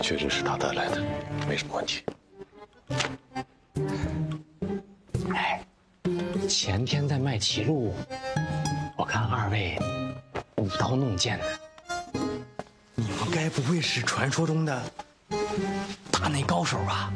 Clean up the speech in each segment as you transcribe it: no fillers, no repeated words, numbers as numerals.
确实是他带来的，没什么问题。 哎，前天在麦岐路，我看二位舞刀弄剑的， 你们该不会是传说中的大内高手吧？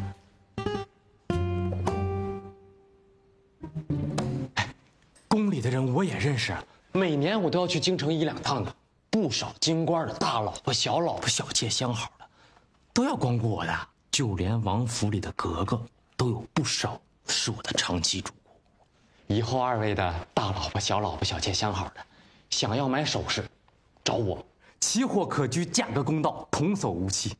哎，宫里的人我也认识， 每年我都要去京城1、2趟的，不少京官的大老婆、小老婆、 小妾相好的，都要光顾我的。就连王府里的格格，都有不少是我的长期主顾。 以后二位的大老婆、小老婆、小妾相好的，想要买首饰，找我。 奇货可居，价格公道，童叟无欺。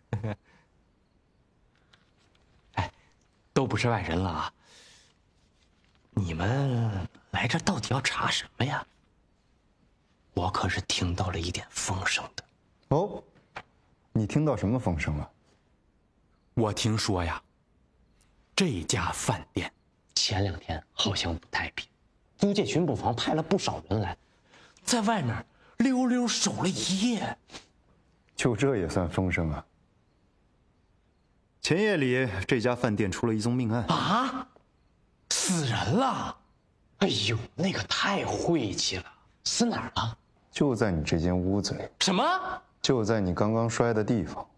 哎，都不是外人了啊！你们来这到底要查什么呀？我可是听到了一点风声的。 哦，你听到什么风声了？ 我听说呀，这家饭店前2天好像不太平，租界巡捕房派了不少人来， 在外面溜溜守了1夜。 就这也算风声啊？前夜里这家饭店出了一宗命案啊，死人了！ 哎呦，那个太晦气了，死哪儿了？ 就在你这间屋子里。 什么？ 就在你刚刚摔的地方。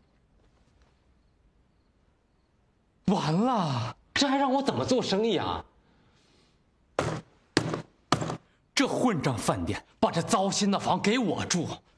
完了， 这还让我怎么做生意啊？ 这混账饭店把这糟心的房给我住，